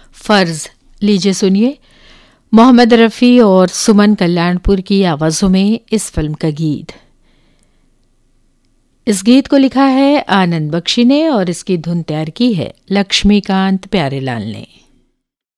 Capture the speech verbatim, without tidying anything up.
फर्ज। लीजिए सुनिए मोहम्मद रफ़ी और सुमन कल्याणपुर की आवाज़ों में इस फिल्म का गीत। इस गीत को लिखा है आनंद बख्शी ने और इसकी धुन तैयार की है लक्ष्मीकांत प्यारेलाल ने।